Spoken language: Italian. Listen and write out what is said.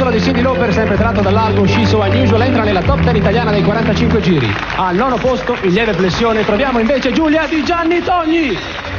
singolo di Cyndi Lauper, sempre tratto dall'album She's So Unusual, entra nella top 10 italiana dei 45 giri. Al nono posto, in lieve flessione, troviamo invece Giulia di Gianni Togni.